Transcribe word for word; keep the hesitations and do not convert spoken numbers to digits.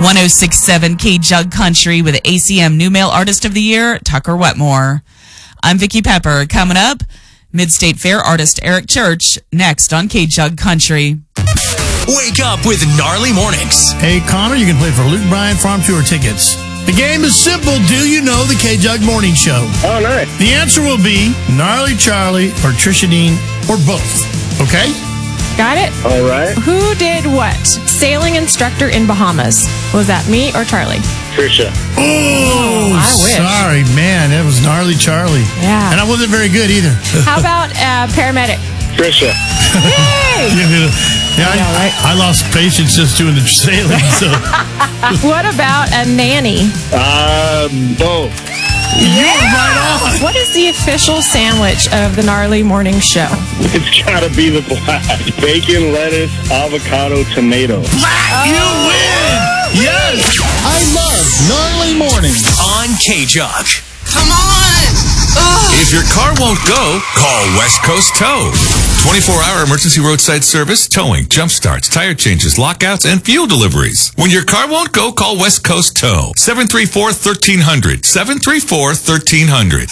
one oh six point seven K-Jug Country with A C M New Male Artist of the Year, Tucker Wetmore. I'm Vicki Pepper. Coming up, Mid-State Fair artist Eric Church, next on K-Jug Country. Wake up with Gnarly Mornings. Hey, Connor, you can play for Luke Bryan Farm Tour tickets. The game is simple. Do you know the K-Jug Morning Show? Oh, nice. The answer will be Gnarly Charlie or Trisha Dean or both. Okay? Got it? All right. Who did what? Sailing instructor in Bahamas. Was that me or Charlie? Trisha. Oh, I wish. sorry, man. That was Gnarly Charlie. Yeah. And I wasn't very good either. How about uh, paramedic? Trisha. Yay! yeah, yeah I, know, right? I lost patience just doing the sailing. So. What about a nanny? Um, both. You were right on. What is the official sandwich of the Gnarly Morning Show? It's got to be the black. Bacon, lettuce, avocado, tomato. Black, you win. Yes. I love Gnarly Mornings. On K-Jug. Come on! Ugh. If your car won't go, call West Coast Tow. twenty-four hour emergency roadside service, towing, jump starts, tire changes, lockouts, and fuel deliveries. When your car won't go, call West Coast Tow. seven three four, one three zero zero. seven three four, one three zero zero.